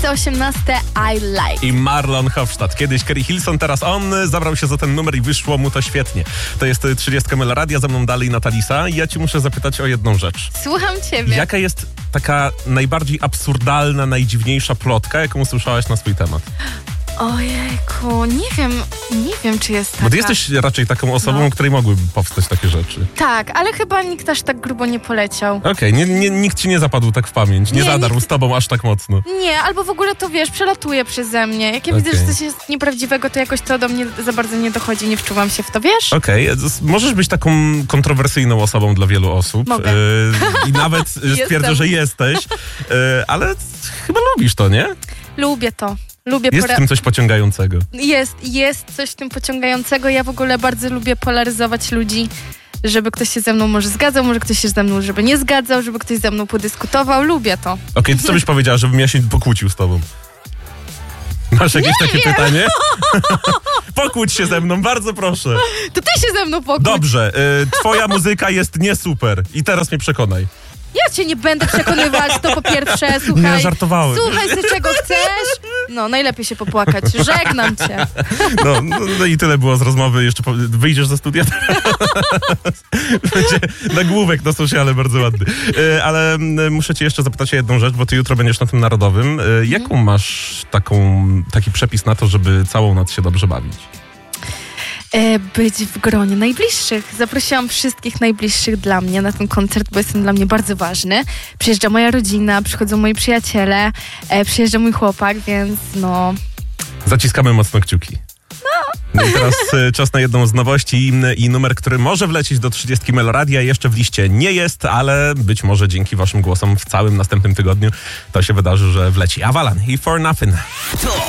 miejsce 18 I Like. I Marlon Hofstadt. Kiedyś Kerry Hilson, teraz on zabrał się za ten numer i wyszło mu to świetnie. To jest 30 Meloradia, ze mną dalej Natalisa. I ja ci muszę zapytać o jedną rzecz. Słucham ciebie. Jaka jest taka najbardziej absurdalna, najdziwniejsza plotka, jaką usłyszałaś na swój temat? Ojejku, nie wiem, czy jest taka. Bo ty jesteś raczej taką osobą, której mogłyby powstać takie rzeczy. Tak, ale chyba nikt aż tak grubo nie poleciał. Okej, nikt ci nie zapadł tak w pamięć, nie zadarł z tobą aż tak mocno. Nie, albo w ogóle to wiesz, przelatuje przeze mnie. Jak ja widzę, że coś jest nieprawdziwego, to jakoś to do mnie za bardzo nie dochodzi, nie wczuwam się w to, wiesz? Okej, możesz być taką kontrowersyjną osobą dla wielu osób. Mogę. I nawet stwierdzę, że jesteś, ale chyba lubisz to, nie? Lubię to. Jest w tym coś pociągającego. Jest coś w tym pociągającego. Ja w ogóle bardzo lubię polaryzować ludzi, żeby ktoś się ze mną może zgadzał, może ktoś się ze mną żeby nie zgadzał, żeby ktoś ze mną podyskutował. Lubię to. Okej, to co byś powiedziała, żebym ja się pokłócił z tobą? Masz jakieś takie pytanie? Pokłóć się ze mną, bardzo proszę. To ty się ze mną pokłóć. Dobrze, twoja muzyka jest nie super i teraz mnie przekonaj. Ja cię nie będę przekonywać, to po pierwsze, słuchaj. Nie, żartowałem. Słuchaj sobie, czego chcesz. No, najlepiej się popłakać. Żegnam cię. No i tyle było z rozmowy. Jeszcze wyjdziesz ze studia? Będzie nagłówek na sociale bardzo ładny. Ale muszę cię jeszcze zapytać o jedną rzecz, bo ty jutro będziesz na tym Narodowym. Jaką masz taki przepis na to, żeby całą noc się dobrze bawić? Być w gronie najbliższych. Zaprosiłam wszystkich najbliższych dla mnie na ten koncert, bo jest ten dla mnie bardzo ważny. Przyjeżdża moja rodzina, przychodzą moi przyjaciele, przyjeżdża mój chłopak, więc no... Zaciskamy mocno kciuki. No i teraz czas na jedną z nowości i numer, który może wlecieć do 30 Meloradia. Jeszcze w liście nie jest, ale być może dzięki waszym głosom w całym następnym tygodniu to się wydarzy, że wleci. Avalan i For Nothing.